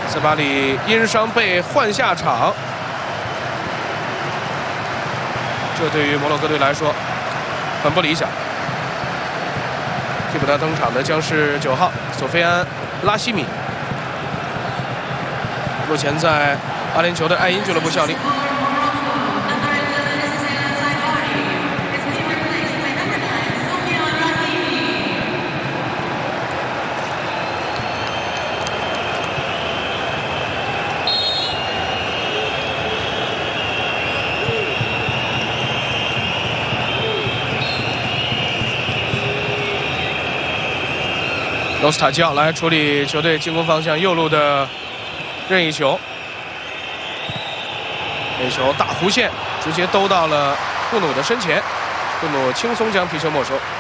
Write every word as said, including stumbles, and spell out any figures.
塞巴里因伤被换下场，这对于摩洛哥队来说很不理想。替补他登场的将是九号索菲安·拉希米，目前在阿联酋的爱因俱乐部效力。 罗斯塔基奥来处理球队进攻方向右路的任意球，这球大弧线直接兜到了布努的身前，布努轻松将皮球没收。